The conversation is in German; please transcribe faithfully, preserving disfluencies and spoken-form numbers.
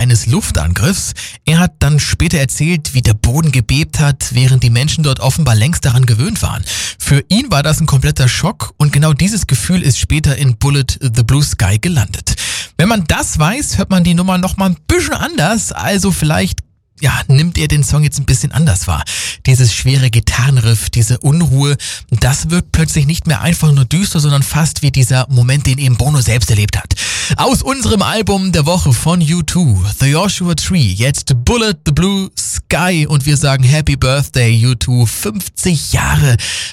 eines Luftangriffs. Er hat dann später erzählt, wie der Boden gebebt hat, während die Menschen dort offenbar längst daran gewöhnt waren. Für ihn war das ein kompletter Schock und genau dieses Gefühl ist später in Bullet the Blue Sky gelandet. Wenn man das weiß, hört man die Nummer nochmal ein bisschen anders, also vielleicht ja, nimmt er den Song jetzt ein bisschen anders wahr. Dieses schwere Gitarrenriff, diese Unruhe, das wirkt plötzlich nicht mehr einfach nur düster, sondern fast wie dieser Moment, den eben Bono selbst erlebt hat. Aus unserem Album der Woche von U zwei, The Joshua Tree, jetzt Bullet the Blue Sky und wir sagen Happy Birthday U zwei, fünfzig Jahre